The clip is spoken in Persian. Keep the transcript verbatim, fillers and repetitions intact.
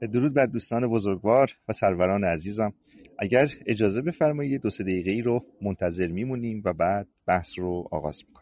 درود بر دوستان بزرگوار و سروران عزیزم. اگر اجازه بفرمایید دو سه دقیقه ای رو منتظر میمونیم و بعد بحث رو آغاز میکنیم.